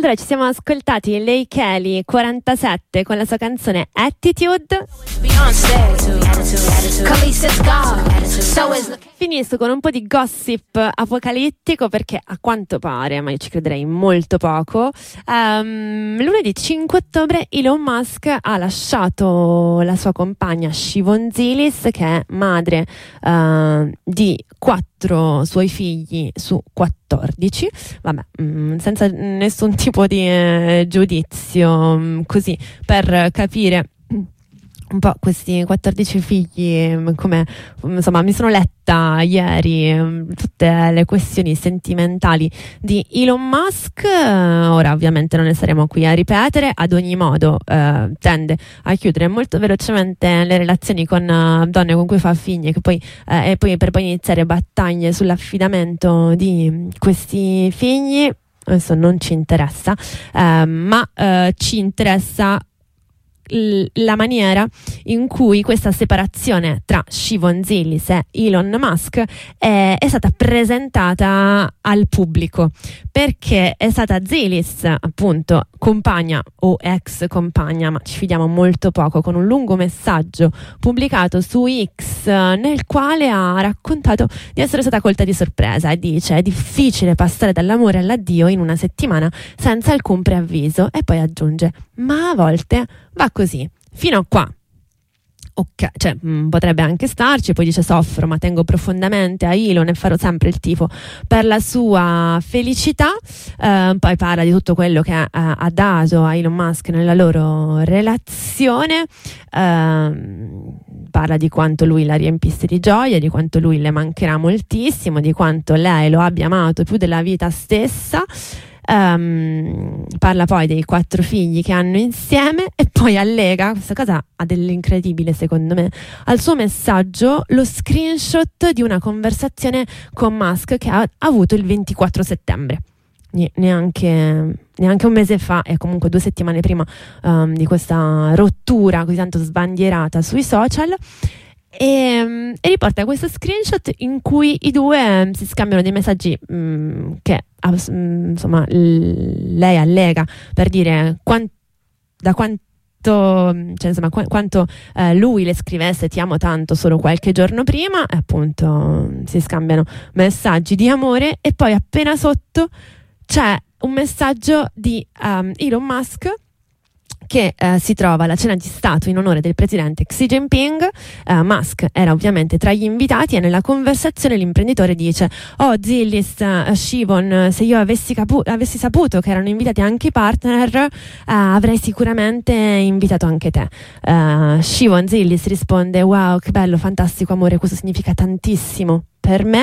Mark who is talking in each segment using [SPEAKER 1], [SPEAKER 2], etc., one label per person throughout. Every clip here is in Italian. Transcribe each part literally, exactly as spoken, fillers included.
[SPEAKER 1] Allora, ci siamo ascoltati Lei Kelly quarantasette con la sua canzone Attitude. Finisco con un po' di gossip apocalittico perché a quanto pare, ma io ci crederei molto poco, um, lunedì cinque ottobre Elon Musk ha lasciato la sua compagna Shivon Zilis, che è madre uh, di quattro suoi figli su quattordici, vabbè, mh, senza nessun tipo di eh, giudizio, mh, così per capire un po' questi quattordici figli, come insomma mi sono letta ieri tutte le questioni sentimentali di Elon Musk. Ora ovviamente non ne saremo qui a ripetere, ad ogni modo eh, tende a chiudere molto velocemente le relazioni con uh, donne con cui fa figli, che poi, eh, e poi per poi iniziare battaglie sull'affidamento di questi figli. Adesso non ci interessa, eh, ma eh, ci interessa la maniera in cui questa separazione tra Shivon Zilis e Elon Musk è, è stata presentata al pubblico, perché è stata Zilis, appunto compagna o ex compagna, ma ci fidiamo molto poco, con un lungo messaggio pubblicato su X nel quale ha raccontato di essere stata colta di sorpresa e dice: è difficile passare dall'amore all'addio in una settimana senza alcun preavviso, e poi aggiunge: ma a volte va così, fino a qua. Ok, cioè mh, potrebbe anche starci. Poi dice: soffro ma tengo profondamente a Elon e farò sempre il tifo per la sua felicità. Eh, poi parla di tutto quello che ha, ha dato a Elon Musk nella loro relazione, eh, parla di quanto lui la riempisse di gioia, di quanto lui le mancherà moltissimo, di quanto lei lo abbia amato più della vita stessa. Um, parla poi dei quattro figli che hanno insieme e poi allega, questa cosa ha dell'incredibile secondo me, al suo messaggio lo screenshot di una conversazione con Musk che ha avuto il ventiquattro settembre, neanche, neanche un mese fa, e comunque due settimane prima um, di questa rottura così tanto sbandierata sui social. E, e riporta questo screenshot in cui i due si scambiano dei messaggi mh, che mh, insomma l- lei allega per dire quant- da quanto, cioè insomma qu- quanto eh, lui le scrivesse ti amo tanto solo qualche giorno prima, e appunto si scambiano messaggi di amore. E poi appena sotto c'è un messaggio di um, Elon Musk che eh, si trova alla cena di Stato in onore del presidente Xi Jinping. eh, Musk era ovviamente tra gli invitati e nella conversazione l'imprenditore dice: oh Zilis, uh, Shivon, se io avessi, capu- avessi saputo che erano invitati anche i partner, uh, avrei sicuramente invitato anche te. uh, Shivon Zilis risponde: wow, che bello, fantastico amore, questo significa tantissimo per me.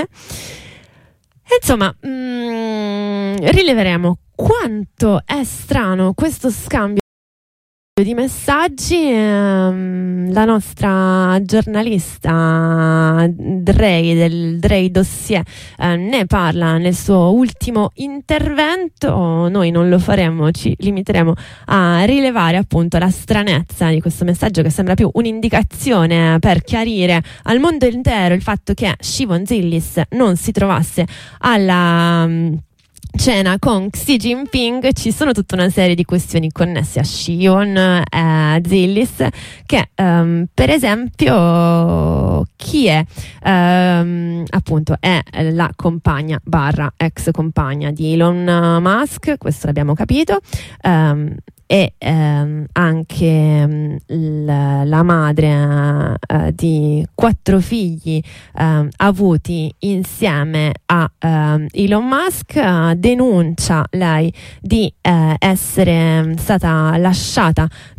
[SPEAKER 1] E insomma mm, rileveremo quanto è strano questo scambio di messaggi. ehm, la nostra giornalista Drey del Drey Dossier eh, ne parla nel suo ultimo intervento. Noi non lo faremo, ci limiteremo a rilevare appunto la stranezza di questo messaggio, che sembra più un'indicazione per chiarire al mondo intero il fatto che Shivon Zilis non si trovasse alla um, cena con Xi Jinping. Ci sono tutta una serie di questioni connesse a Shivon eh, Zilis, che um, per esempio chi è um, appunto è la compagna barra ex compagna di Elon Musk, questo l'abbiamo capito, um, e ehm, anche um, l- la madre uh, di quattro figli uh, avuti insieme a uh, Elon Musk. Uh, denuncia lei di uh, essere stata lasciata